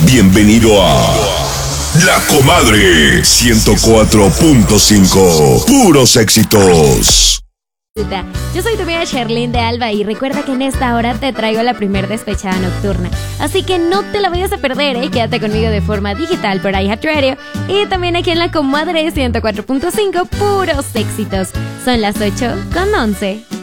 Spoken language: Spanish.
Bienvenido a La Comadre 104.5. Puros éxitos. Yo soy tu amiga Sherlyn de Alba y recuerda que en esta hora te traigo la primer despechada nocturna. Así que no te la vayas a perder, ¿eh? Quédate conmigo de forma digital por iHeartRadio y también aquí en La Comadre 104.5, puros éxitos. Son las 8:11.